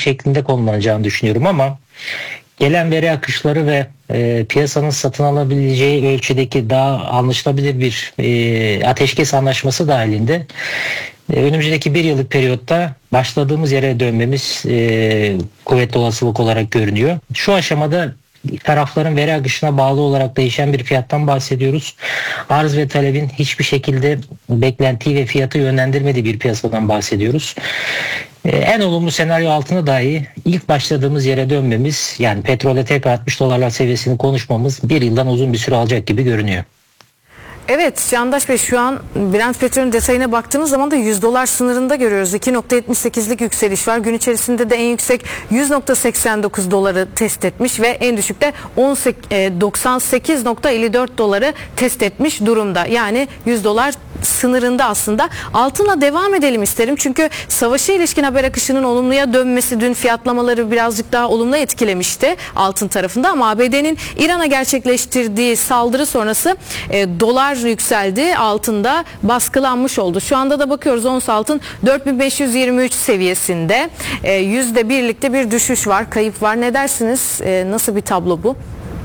şeklinde konumlanacağını düşünüyorum ama gelen veri akışları ve piyasanın satın alabileceği ölçüdeki daha anlaşılabilir bir ateşkes anlaşması dahilinde önümüzdeki bir yıllık periyotta başladığımız yere dönmemiz kuvvetli olasılık olarak görünüyor. Şu aşamada tarafların veri akışına bağlı olarak değişen bir fiyattan bahsediyoruz. Arz ve talebin hiçbir şekilde beklentiyi ve fiyatı yönlendirmediği bir piyasadan bahsediyoruz. En olumlu senaryo altında dahi ilk başladığımız yere dönmemiz, yani petrole tekrar 60 dolarlar seviyesini konuşmamız bir yıldan uzun bir süre alacak gibi görünüyor. Evet Candaş Bey, şu an Brent petrolün detayına baktığımız zaman da 100 dolar sınırında görüyoruz. 2.78'lik yükseliş var. Gün içerisinde de en yüksek 100.89 doları test etmiş ve en düşükte 98.54 doları test etmiş durumda. Yani 100 dolar sınırında aslında. Altına devam edelim isterim. Çünkü savaşa ilişkin haber akışının olumluya dönmesi dün fiyatlamaları birazcık daha olumlu etkilemişti altın tarafında, ama ABD'nin İran'a gerçekleştirdiği saldırı sonrası dolar yükseldi, altında baskılanmış oldu. Şu anda da bakıyoruz, ons altın 4523 seviyesinde. %1'likte bir düşüş var, kayıp var. Ne dersiniz? Nasıl bir tablo bu?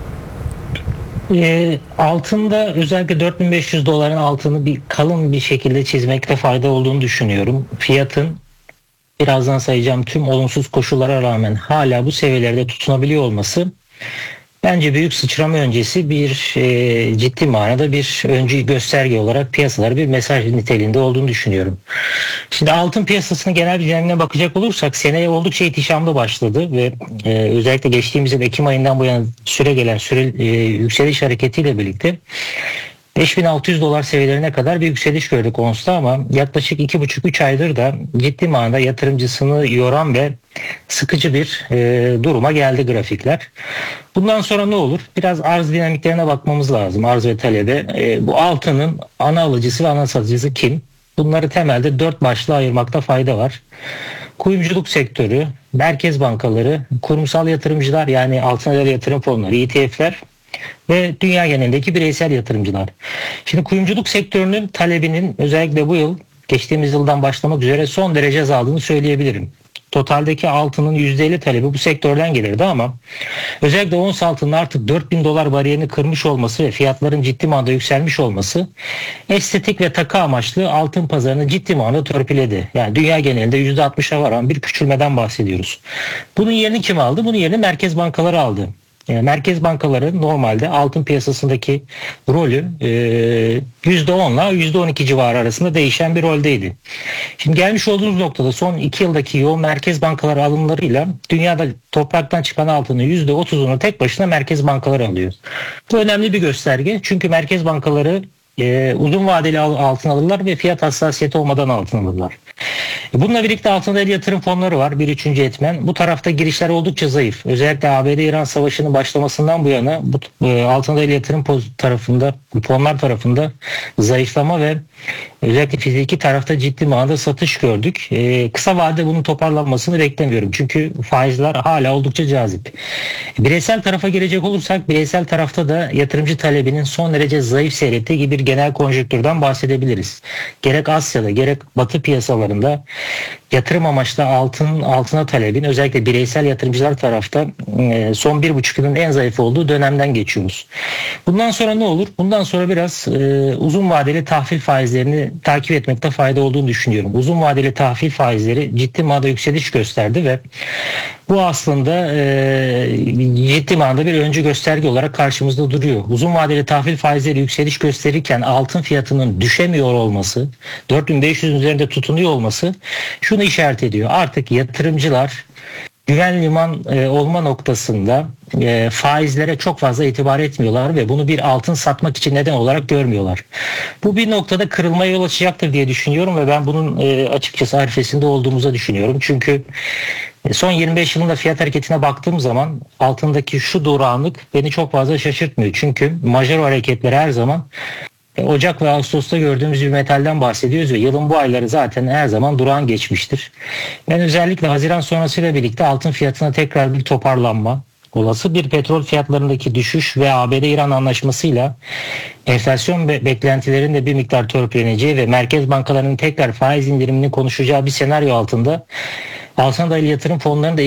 Altında özellikle 4500 doların altını kalın bir şekilde çizmekte fayda olduğunu düşünüyorum. Fiyatın birazdan sayacağım tüm olumsuz koşullara rağmen hala bu seviyelerde tutunabiliyor olması bence büyük sıçrama öncesi bir ciddi manada bir öncü gösterge olarak piyasalara bir mesaj niteliğinde olduğunu düşünüyorum. Şimdi altın piyasasının genel bir dinamiğine bakacak olursak seneye oldukça ihtişamlı başladı ve özellikle geçtiğimiz yıl Ekim ayından bu yana yükseliş hareketiyle birlikte 5600 dolar seviyelerine kadar bir yükseliş gördük onsta, ama yaklaşık 2,5-3 aydır da ciddi manada yatırımcısını yoran ve sıkıcı bir duruma geldi grafikler. Bundan sonra ne olur? Biraz arz dinamiklerine bakmamız lazım. Arz ve talebe. Bu altının ana alıcısı ve ana satıcısı kim? Bunları temelde 4 başlığa ayırmakta fayda var. Kuyumculuk sektörü, merkez bankaları, kurumsal yatırımcılar, yani altın vadeli yatırım fonları, ETF'ler ve dünya genelindeki bireysel yatırımcılar. Şimdi kuyumculuk sektörünün talebinin özellikle bu yıl, geçtiğimiz yıldan başlamak üzere son derece azaldığını söyleyebilirim. Totaldeki altının %50 talebi bu sektörden gelirdi, ama özellikle ons altının artık 4000 dolar bariyerini kırmış olması ve fiyatların ciddi manada yükselmiş olması estetik ve takı amaçlı altın pazarını ciddi manada törpüledi. Yani dünya genelinde %60'a varan bir küçülmeden bahsediyoruz. Bunun yerini kim aldı? Bunun yerini merkez bankaları aldı. Merkez bankaları normalde altın piyasasındaki rolü %10 ile %12 civarı arasında değişen bir roldeydi. Şimdi gelmiş olduğumuz noktada son 2 yıldaki yoğun merkez bankaları alımlarıyla dünyada topraktan çıkan altının %30'unu tek başına merkez bankaları alıyor. Bu önemli bir gösterge, çünkü merkez bankaları uzun vadeli altın alırlar ve fiyat hassasiyeti olmadan altın alırlar. Bununla birlikte altın vadeli yatırım fonları var. Bir üçüncü etmen. Bu tarafta girişler oldukça zayıf. Özellikle ABD-İran savaşının başlamasından bu yana altın vadeli yatırım tarafında, fonlar tarafında zayıflama ve özellikle fiziki tarafta ciddi manada satış gördük. Kısa vadede bunun toparlanmasını beklemiyorum. Çünkü faizler hala oldukça cazip. Bireysel tarafa girecek olursak, bireysel tarafta da yatırımcı talebinin son derece zayıf seyrettiği gibi bir genel konjonktürden bahsedebiliriz. Gerek Asya'da gerek Batı piyasalarında yatırım amaçlı altına talebin özellikle bireysel yatırımcılar tarafta son 1,5 yılın en zayıf olduğu dönemden geçiyoruz. Bundan sonra ne olur? Bundan sonra biraz uzun vadeli tahvil faizlerini takip etmekte fayda olduğunu düşünüyorum. Uzun vadeli tahvil faizleri ciddi manada yükseliş gösterdi ve bu aslında ciddi manada bir öncü gösterge olarak karşımızda duruyor. Uzun vadeli tahvil faizleri yükseliş gösterirken altın fiyatının düşemiyor olması, 4500'ün üzerinde tutunuyor olması şunu işaret ediyor. Artık yatırımcılar güven liman olma noktasında faizlere çok fazla itibar etmiyorlar ve bunu bir altın satmak için neden olarak görmüyorlar. Bu bir noktada kırılmaya yol açacaktır diye düşünüyorum ve ben bunun açıkçası arifesinde olduğumuzu düşünüyorum. Çünkü son 25 yılında fiyat hareketine baktığım zaman altındaki şu durağanlık beni çok fazla şaşırtmıyor. Çünkü majör hareketler her zaman Ocak ve Ağustos'ta gördüğümüz bir metalden bahsediyoruz ve yılın bu ayları zaten her zaman durağan geçmiştir. Ben özellikle Haziran sonrasıyla birlikte altın fiyatına tekrar bir toparlanma, olası bir petrol fiyatlarındaki düşüş ve ABD-İran anlaşmasıyla enflasyon beklentilerinin de bir miktar törpüleneceği ve merkez bankalarının tekrar faiz indirimini konuşacağı bir senaryo altında altın vadeli yatırım fonlarının da